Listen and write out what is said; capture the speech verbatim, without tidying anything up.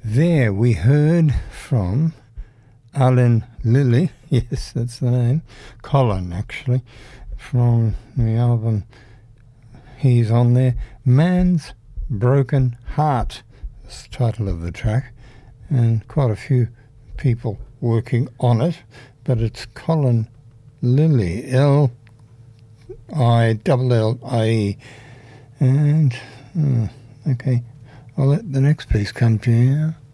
There we heard from Alan Lilly, yes, that's the name, Colin actually, from the album he's on there, Man's Broken Heart, is the title of the track, and quite a few people working on it, but it's Colin Lilly, L I L L I E, and, oh, okay, I'll let the next piece come to you now.